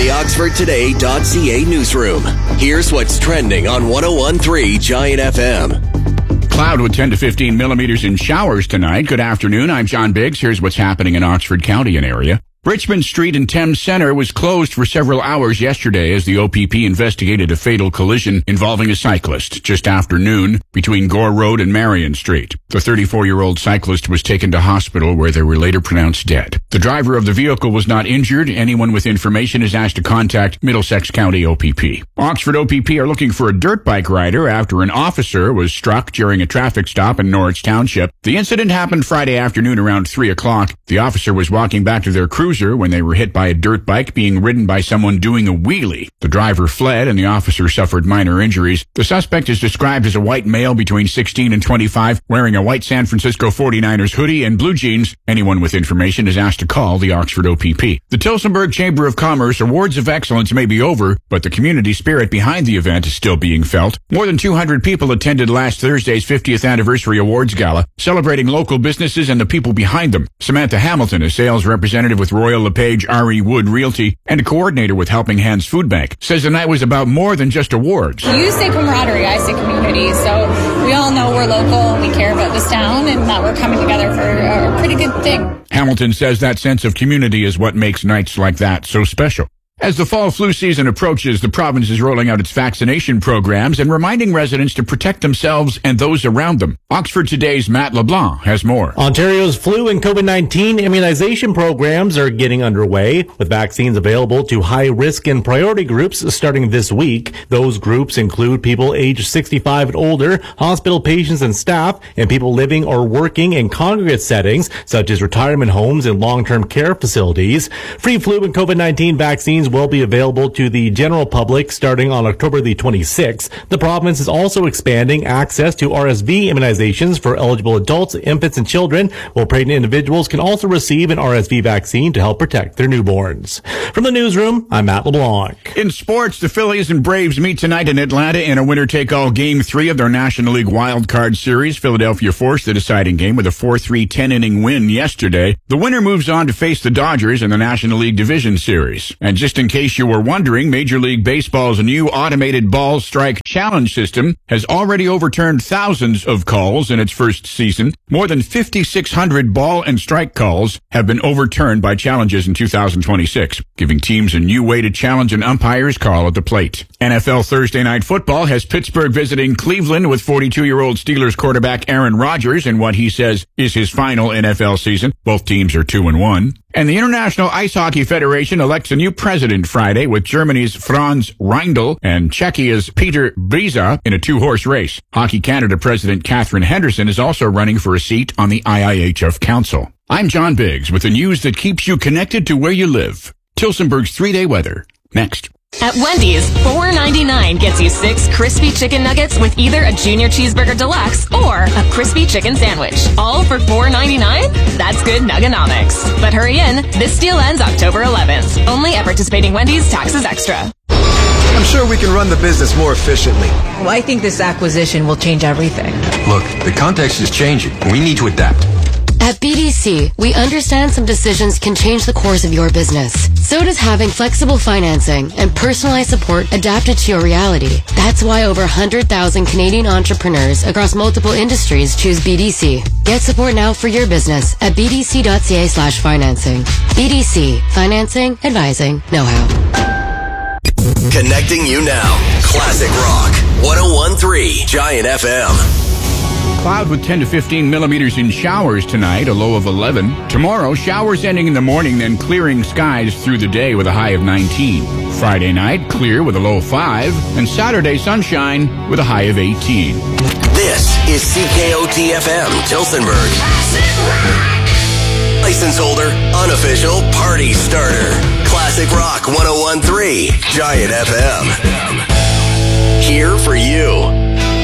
the OxfordToday.ca newsroom. Here's what's trending on 101.3 Giant FM. Cloud with 10 to 15 millimeters in showers tonight. Good afternoon. I'm John Biggs. Here's what's happening in Oxford County and area. Richmond Street in Thames Center was closed for several hours yesterday as the OPP investigated a fatal collision involving a cyclist just after noon between Gore Road and Marion Street. The 34-year-old cyclist was taken to hospital where they were later pronounced dead. The driver of the vehicle was not injured. Anyone with information is asked to contact Middlesex County OPP. Oxford OPP are looking for a dirt bike rider after an officer was struck during a traffic stop in Norwich Township. The incident happened Friday afternoon around 3 o'clock. The officer was walking back to their cruiser when they were hit by a dirt bike being ridden by someone doing a wheelie. The driver fled and the officer suffered minor injuries. The suspect is described as a white male between 16 and 25, wearing a white San Francisco 49ers hoodie and blue jeans. Anyone with information is asked to call the Oxford OPP. The Tillsonburg Chamber of Commerce Awards of Excellence may be over, but the community spirit behind the event is still being felt. More than 200 people attended last Thursday's 50th Anniversary Awards Gala, celebrating local businesses and the people behind them. Samantha Hamilton, a sales representative with Royal LePage RE Wood Realty and a coordinator with Helping Hands Food Bank, says the night was about more than just awards. You say camaraderie, I say community, so we all know we're local, we care about this town, and that we're coming together for a pretty good thing. Hamilton says that sense of community is what makes nights like that so special. As the fall flu season approaches, the province is rolling out its vaccination programs and reminding residents to protect themselves and those around them. Oxford Today's Matt LeBlanc has more. Ontario's flu and COVID-19 immunization programs are getting underway, with vaccines available to high-risk and priority groups starting this week. Those groups include people aged 65 and older, hospital patients and staff, and people living or working in congregate settings, such as retirement homes and long-term care facilities. Free flu and COVID-19 vaccines will be available to the general public starting on October the 26th. The province is also expanding access to RSV immunizations for eligible adults, infants, and children, while pregnant individuals can also receive an RSV vaccine to help protect their newborns. From the newsroom, I'm Matt LeBlanc. In sports, the Phillies and Braves meet tonight in Atlanta in a winner-take-all Game 3 of their National League Wild Card Series. Philadelphia forced the deciding game with a 4-3 10-inning win yesterday. The winner moves on to face the Dodgers in the National League Division Series. And just in case you were wondering, Major League Baseball's new automated ball strike challenge system has already overturned thousands of calls in its first season. More than 5,600 ball and strike calls have been overturned by challenges in 2026, giving teams a new way to challenge an umpire's call at the plate. NFL Thursday Night Football has Pittsburgh visiting Cleveland with 42-year-old Steelers quarterback Aaron Rodgers in what he says is his final NFL season. Both teams are 2-1. And the International Ice Hockey Federation elects a new president Friday, with Germany's Franz Reindl and Czechia's Peter Biza in a two-horse race. Hockey Canada President Catherine Henderson is also running for a seat on the IIHF Council. I'm John Biggs with the news that keeps you connected to where you live. Tillsonburg's 3-day weather. Next. At Wendy's, $4.99 gets you 6 crispy chicken nuggets with either a Junior Cheeseburger Deluxe or a crispy chicken sandwich. All for $4.99? That's good nuggonomics. But hurry in, this deal ends October 11th. Only at participating Wendy's, taxes extra. I'm sure we can run the business more efficiently. Well, I think this acquisition will change everything. Look, the context is changing. We need to adapt. At BDC, we understand some decisions can change the course of your business. So does having flexible financing and personalized support adapted to your reality. That's why over 100,000 Canadian entrepreneurs across multiple industries choose BDC. Get support now for your business at bdc.ca/financing. BDC. Financing, advising, know-how. Connecting you now. Classic Rock. 101.3 Giant FM. Cloud with 10 to 15 millimeters in showers tonight, a low of 11. Tomorrow, showers ending in the morning, then clearing skies through the day with a high of 19. Friday night, clear with a low of 5. And Saturday, sunshine with a high of 18. This is CKOT-FM, Tillsonburg. License holder, unofficial party starter. Classic Rock 101.3 Giant FM. Here for you.